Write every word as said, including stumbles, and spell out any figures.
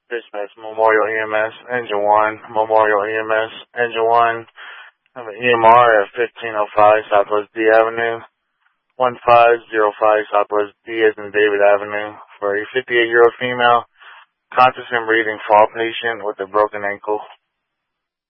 Dispatch Memorial E M S, Engine one, Memorial E M S, Engine one. I have an E M R at fifteen oh five Southwest D Avenue, one five zero five Southwest D as in David Avenue, for a fifty-eight-year-old female, conscious and breathing fall patient with a broken ankle.